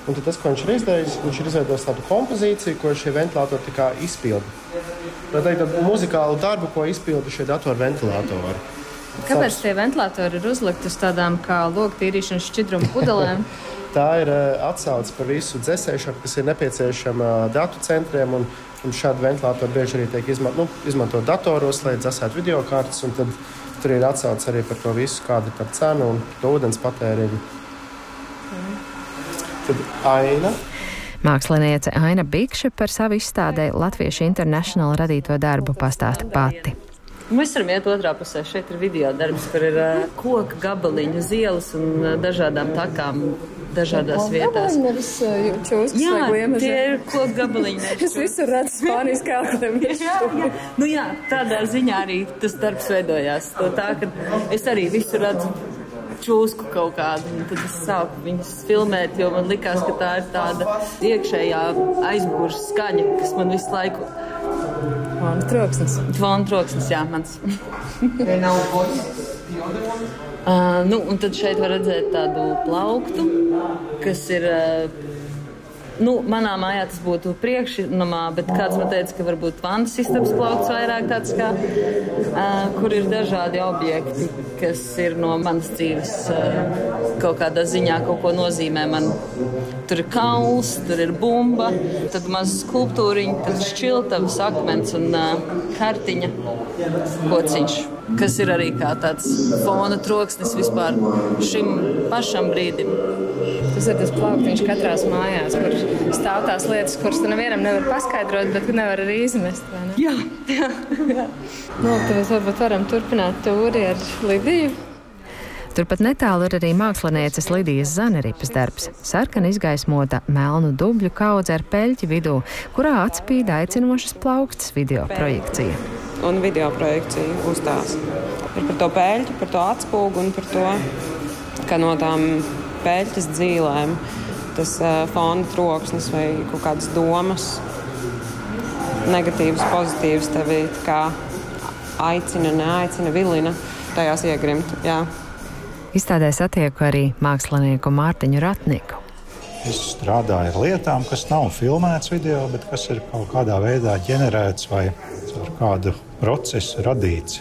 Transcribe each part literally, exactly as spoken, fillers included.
Un tad tas, ko viņš ir izdarījis, viņš ir izveidojis tādu kompozīciju, ko šie ventilatori tā kā izpilda. Tā teikt, tādu muzikālu darbu, ko izpilda šie datorventilatori. Kāpēc tie ventilatori ir uzlikti uz tādām kā logu tīrīšanas šķidrumu pudelēm? Tā ir atsauce par visu dzēsēšanu, kas ir nepieciešama datu centriem, un, un šādi ventilatori bieži arī tiek izman, nu, izmantot datoros, lai dzēsētu video kartes, un tad tur ir atsauce arī par to visu, kāda ir par cenu un to ūdens patēriņu. Mm. Tad Aina. Māksliniece Aina Bikša par savu izstādē Latviešu International radīto darbu pastāsta pati. Mēs varam iet otrā pusē. Šeit ir video darbs, kur ir uh, koka gabaliņu uz ielas un uh, dažādām takām dažādās vietās. Nevis uh, čūskas jā, vai gliemeži. Tie ir koka gabaliņi. Es visur redzu Spānijas kaltiem. jā, jā. Nu jā, tādā ziņā arī tas darbs veidojās. To tā, ka es arī visur redzu čūsku kaut kādu, un tad es sāku viņus filmēt, jo man likās, ka tā ir tāda iekšējā aizmugures skaņa, kas man visu laiku... Fona troksnis. Fona troksnis, jā, mans. uh, nu, un tad šeit var redzēt tādu plauktu, kas ir... Uh, Nu, manā mājā tas būtu priekšnamā, bet kāds man teica, ka varbūt vannas istabas plaukts vairāk tāds kā, uh, kur ir dažādi objekti, kas ir no manas dzīves uh, kaut kādā ziņā kaut ko nozīmē man. Tur ir kauls, tur ir bumba, tad maza skulptūriņa, tad šķiltavas akmens un uh, kartiņa kociņš, kas ir arī kā tāds fona troksnis vispār šim pašam brīdim. Tas ir tas plauktiņš katrās mājās, kur stāv tās lietas, kuras tu nevienam nevar paskaidrot, bet nevar arī izmest, vai ne? Jā, jā, jā. Nu, tad mēs varbūt varam turpināt tūri ar Lidiju. Turpat netālu ir arī mākslinieces Lidijas Zaneripas darbs. Sarkani izgaismota melnu dubļu kaudze ar peļķi vidū, kurā atspīd aicinošas plaukstas video projekcija. Un video projekcija uz tās. Ir par to peļķi, par to atspūgu un par to, ka no tām peļķes dzīlēm tas uh, fona troksnis vai kaut kādas domas, negatīvas, pozitīvas tevi kā aicina, neaicina, vilina tajās iegrimt. Jā. Izstādē satieku arī mākslinieku Mārtiņu Ratniku. Es strādāju ar lietām, kas nav filmēts video, bet kas ir kaut kādā veidā ģenerēts vai ar kādu procesu radīts.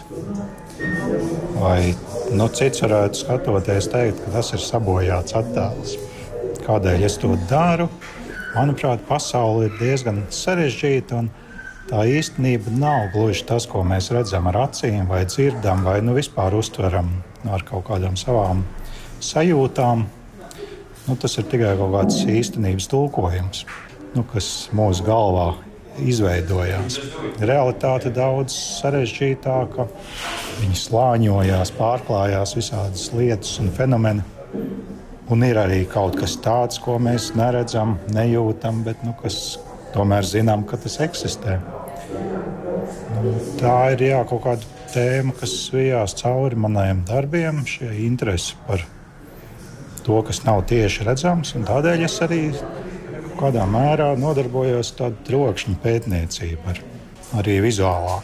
Vai nu, cits varētu skatoties teikt, ka tas ir sabojāts attēls. Kādēļ es to daru? Manuprāt, pasaule ir diezgan sarežģīta, un tā īstenība nav gluži tas, ko mēs redzam ar acīm, vai dzirdam, vai nu, vispār uztveram ar kaut kādām savām sajūtām. Nu, tas ir tikai kaut kāds īstenības tulkojums, nu, kas mūsu galvā izveidojās. Realitāte daudz sarežģītāka. Viņi slāņojās, pārklājās visādas lietas un fenomeni. Un ir arī kaut kas tāds, ko mēs neredzam, nejūtam, bet nu, kas tomēr zinām, ka tas eksistē. Nu, tā ir jā, kaut kāda tēma, kas vijās cauri maniem darbiem, šie interesi par to, kas nav tieši redzams, un tādēļ es arī kādā mērā nodarbojos tādu trokšņu pētniecību ar, arī vizuālā,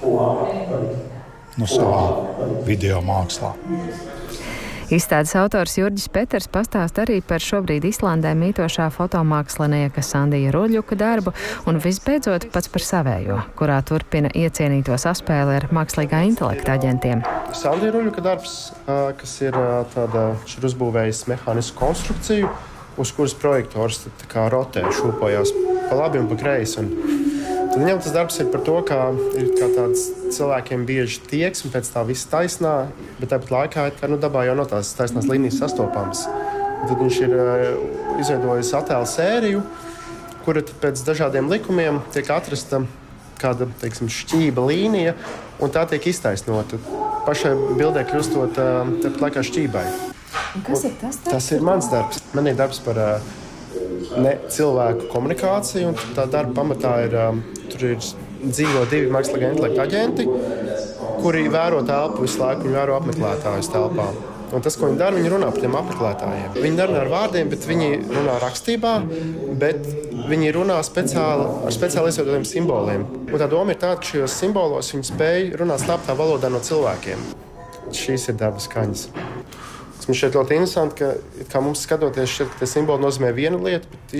nu, savā video mākslā. Izstādes autors Jurģis Peters pastāsta arī par šobrīd Islandē mītošā fotomākslinieka Sandija Ruļļuka darbu un visbeidzot pats par savējo, kurā turpina iecienīto saspēli ar mākslīgā intelekta aģentiem. Sandija Ruļļuka darbs, kas ir tāda, viņš ir uzbūvējis mehānisku konstrukciju, uz kuras projektors tā kā rotē, šūpojās pa labi un pa kreisi. Un tad viņam tas darbs ir par to, ka ir kā tāds cilvēkiem bieži tieksme pēc tā visa taisnā, bet tāpat laikā tā, nu, dabā jau no tās taisnās līnijas sastopams. Un tad viņš ir uh, izveidojis attēlu sēriju, kura pēc dažādiem likumiem tiek atrasta kāda, teiksim, šķība līnija, un tā tiek iztaisnota. Pašai bildē kļūstot uh, tāpat laikā šķībai. Un kas ir tas? Tas ir mans darbs. Man ir darbs par uh, ne cilvēku komunikāciju, un tā darba pamatā ir, um, tur ir dzīvo divi mākslīgā intelekta aģenti, kuri vēro telpu visu laiku, viņi vēro apmeklētājus telpā. Un tas, ko viņi dara, viņi runā par tiem apmeklētājiem. Viņi nerunā ar vārdiem, bet viņi runā rakstībā, bet viņi runā speciāli, ar speciāli izveidotiem simboliem. Un tā doma ir tāda, ka šajos simbolos viņi spēj runāt slēptā valodā no cilvēkiem. Šīs ir dabas skaņas. Tas man šķiet ļoti interesanti, ka kā mums skatoties šeit, ka tie simboli nozīmē vienu lietu, bet